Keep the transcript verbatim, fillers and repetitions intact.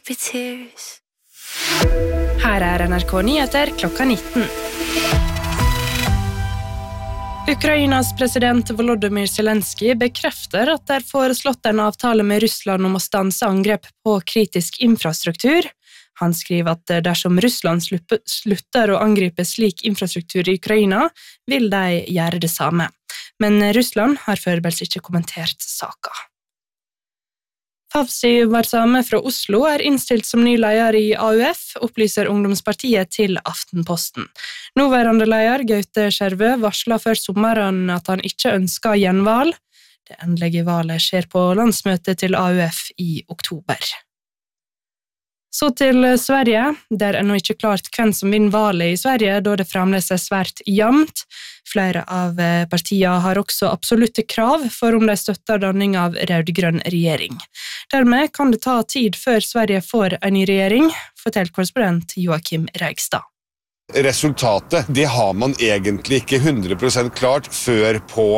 Happy tears. Her er N R K Nyheter klokka nitten. Ukrainas president Volodymyr Zelensky bekrefter at det er foreslått en avtale med Russland om å stanse angrep på kritisk infrastruktur. Han skriver at dersom Russland slutter å angripe slik infrastruktur i Ukraina, vil de gjøre det samme. Men Russland har foreløpig ikke kommentert saken. Favsi Varsame fra Oslo er innstilt som ny leder i A U F, opplyser Ungdomspartiet til Aftenposten. Nåværende leder, Gaute Skjervø, varslet før sommeren at han ikke ønsker gjenvalg. Det endelige valget skjer på landsmøtet til A U F i oktober. Så til Sverige. Det er ennå ikke klart hvem som vinner valget i Sverige, da det fremdeles er svært jevnt. Flere av partiene har også absolutte krav for om de støtter danning av rød-grønn regjering. Dermed kan det ta tid før Sverige får en ny regjering, forteller korrespondent Joakim Reigstad. Resultatet, det har man egentlig ikke hundre prosent klart før på